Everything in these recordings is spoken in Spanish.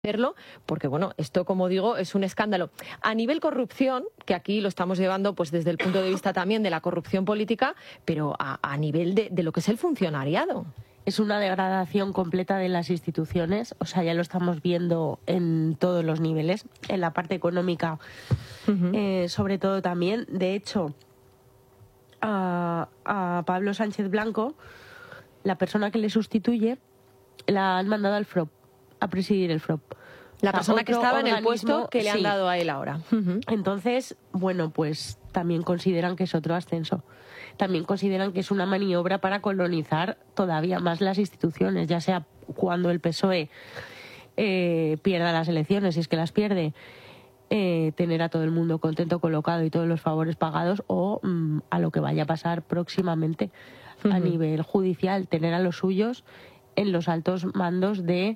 hacerlo, porque bueno, esto, como digo, es un escándalo. A nivel corrupción, que aquí lo estamos llevando pues desde el punto de vista también de la corrupción política, pero a nivel de lo que es el funcionariado. Es una degradación completa de las instituciones, o sea, ya lo estamos viendo en todos los niveles, en la parte económica, sobre todo también. De hecho, a Pablo Sánchez Blanco, la persona que le sustituye, la han mandado al FROP, a presidir el FROP. La persona que estaba en el puesto que le han dado a él ahora. Entonces, bueno, pues también consideran que es otro ascenso. También consideran que es una maniobra para colonizar todavía más las instituciones, ya sea cuando el PSOE pierda las elecciones, si es que las pierde, tener a todo el mundo contento, colocado y todos los favores pagados, o a lo que vaya a pasar próximamente a nivel judicial, tener a los suyos en los altos mandos de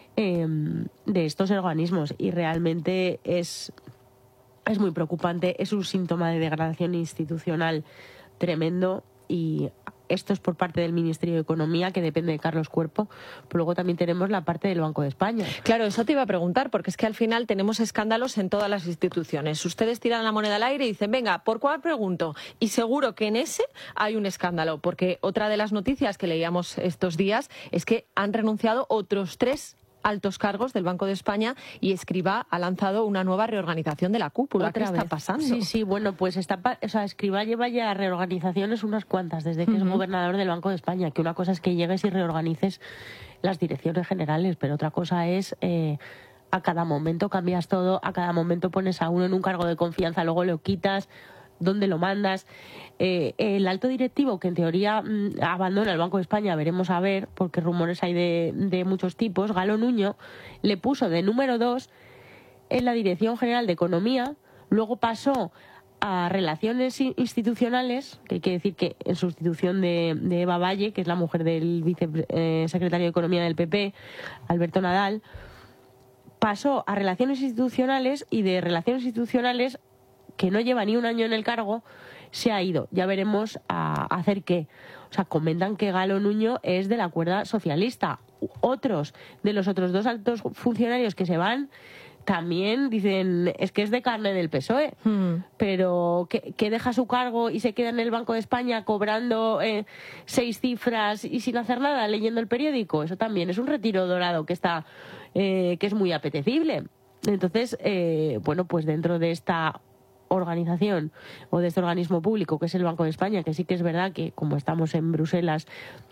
estos organismos. Y realmente es muy preocupante, es un síntoma de degradación institucional tremendo, y esto es por parte del Ministerio de Economía, que depende de Carlos Cuerpo, pero luego también tenemos la parte del Banco de España. Claro, eso te iba a preguntar, porque es que al final tenemos escándalos en todas las instituciones. Ustedes tiran la moneda al aire y dicen, venga, ¿por cuál pregunto? Y seguro que en ese hay un escándalo, porque otra de las noticias que leíamos estos días es que han renunciado otros 3 altos cargos del Banco de España, y Escrivá ha lanzado una nueva reorganización de la cúpula. ¿Qué está pasando? Sí, bueno, pues Escrivá lleva ya reorganizaciones unas cuantas desde que es gobernador del Banco de España, que una cosa es que llegues y reorganices las direcciones generales, pero otra cosa es a cada momento cambias todo, a cada momento pones a uno en un cargo de confianza, luego lo quitas, ¿dónde lo mandas? El alto directivo, que en teoría abandona el Banco de España, veremos a ver, porque rumores hay de muchos tipos, Galo Nuño, le puso de número 2 en la Dirección General de Economía, luego pasó a Relaciones Institucionales, que quiere decir que en sustitución de Eva Valle, que es la mujer del vicesecretario de Economía del PP, Alberto Nadal, pasó a Relaciones Institucionales, y de Relaciones Institucionales, que no lleva ni un año en el cargo, se ha ido. Ya veremos a hacer qué. O sea, comentan que Galo Nuño es de la cuerda socialista. Otros de los otros 2 altos funcionarios que se van también dicen, es que es de carne del PSOE, pero que deja su cargo y se queda en el Banco de España cobrando 6 cifras y sin hacer nada, leyendo el periódico. Eso también es un retiro dorado que es muy apetecible. Entonces, bueno, pues dentro de esta organización o de este organismo público que es el Banco de España, que sí que es verdad que, como estamos en Bruselas,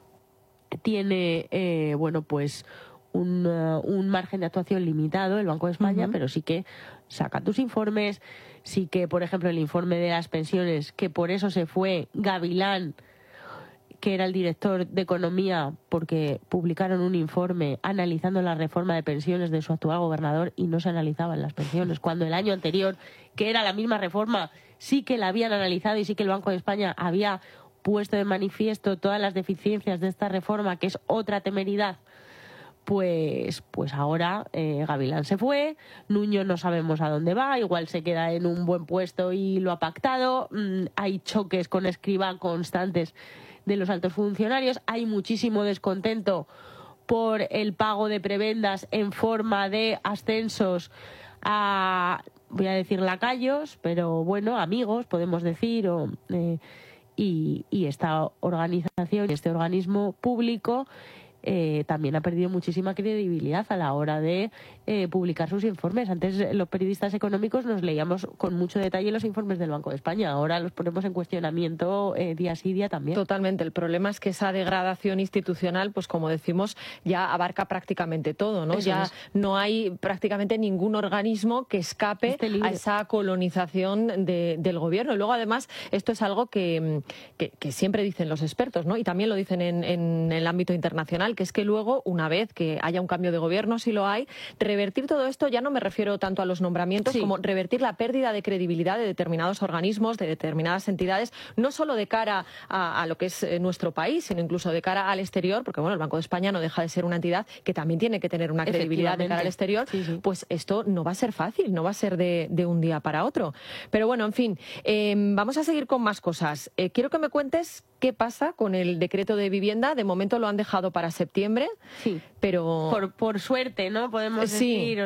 tiene bueno, pues un margen de actuación limitado el Banco de España, pero sí que saca tus informes, sí que, por ejemplo, el informe de las pensiones, que por eso se fue Gavilán, que era el director de Economía, porque publicaron un informe analizando la reforma de pensiones de su actual gobernador, y no se analizaban las pensiones, cuando el año anterior, que era la misma reforma, sí que la habían analizado, y sí que el Banco de España había puesto de manifiesto todas las deficiencias de esta reforma, que es otra temeridad. Pues ahora Gavilán se fue, Nuño no sabemos a dónde va, igual se queda en un buen puesto y lo ha pactado, hay choques con Escrivá constantes de los altos funcionarios, hay muchísimo descontento por el pago de prebendas en forma de ascensos a, voy a decir lacayos, pero bueno, amigos, podemos decir, y esta organización, este organismo público, también ha perdido muchísima credibilidad a la hora de publicar sus informes. Antes los periodistas económicos nos leíamos con mucho detalle los informes del Banco de España, ahora los ponemos en cuestionamiento día sí día también. Totalmente, el problema es que esa degradación institucional, pues como decimos, ya abarca prácticamente todo, ¿no? Eso ya es. no hay prácticamente ningún organismo que escape a esa colonización del gobierno. Y luego, además, esto es algo que siempre dicen los expertos, ¿no? Y también lo dicen en el ámbito internacional, que es que luego, una vez que haya un cambio de gobierno, si lo hay, revertir todo esto, ya no me refiero tanto a los nombramientos, como revertir la pérdida de credibilidad de determinados organismos, de determinadas entidades, no solo de cara a lo que es nuestro país, sino incluso de cara al exterior, porque bueno, el Banco de España no deja de ser una entidad que también tiene que tener una credibilidad de cara al exterior. Pues esto no va a ser fácil, no va a ser de un día para otro. Pero bueno, en fin, vamos a seguir con más cosas. Quiero que me cuentes qué pasa con el decreto de vivienda. De momento lo han dejado para septiembre, sí, pero... Por suerte, ¿no? Podemos decir...